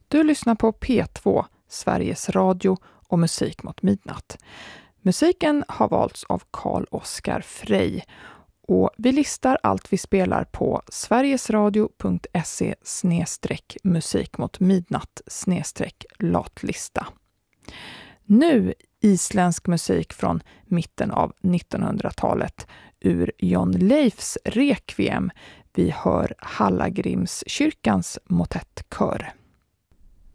Du lyssnar på P2, Sveriges Radio och musik mot midnatt. Musiken har valts av Carl-Oskar Frey och vi listar allt vi spelar på sverigesradio.se/musik mot midnatt/latlista. Nu isländsk musik från mitten av 1900-talet ur John Leifs Requiem. Vi hör Hallagrimskyrkans motettkör.